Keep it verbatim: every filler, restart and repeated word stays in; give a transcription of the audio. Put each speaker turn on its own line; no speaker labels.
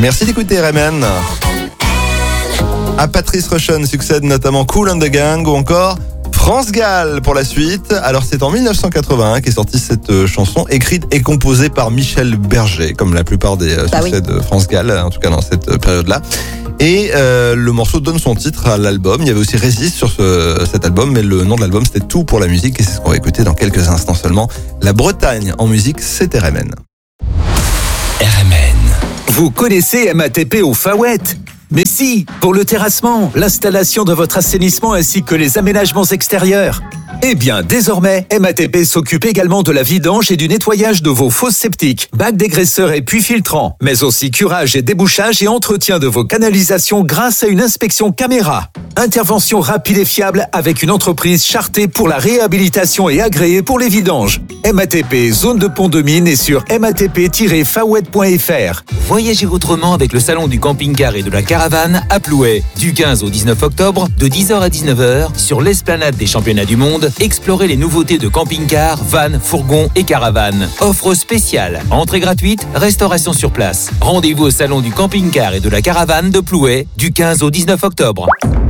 Merci d'écouter R M N. À Patrice Rushen succède notamment Kool and the Gang ou encore France Gall pour la suite. Alors c'est en dix-neuf cent quatre-vingt-un qu'est sortie cette chanson, écrite et composée par Michel Berger, comme la plupart des bah succès oui. de France Gall, en tout cas dans cette période-là. Et euh, le morceau donne son titre à l'album. Il y avait aussi Résiste sur ce, cet album, mais le nom de l'album c'était Tout pour la musique, et c'est ce qu'on va écouter dans quelques instants seulement. La Bretagne en musique, c'est R M N.
R M N. Vous connaissez M A T P au Fawet ? Mais si, pour le terrassement, l'installation de votre assainissement ainsi que les aménagements extérieurs. Eh bien, désormais, M A T P s'occupe également de la vidange et du nettoyage de vos fosses septiques, bacs dégraisseurs et puits filtrants, mais aussi curage et débouchage et entretien de vos canalisations grâce à une inspection caméra. Intervention rapide et fiable avec une entreprise chartée pour la réhabilitation et agréée pour les vidanges. M A T P, zone de Pont-de-Mine et sur m a t p tiret fawet point f r.
Voyagez autrement avec le salon du camping-car et de la caravane à Plouay. Du quinze au dix-neuf octobre, de dix heures à dix-neuf heures, sur l'esplanade des championnats du monde, explorez les nouveautés de camping-car, van, fourgon et caravane. Offre spéciale, entrée gratuite, restauration sur place. Rendez-vous au salon du camping-car et de la caravane de Plouay du quinze au dix-neuf octobre.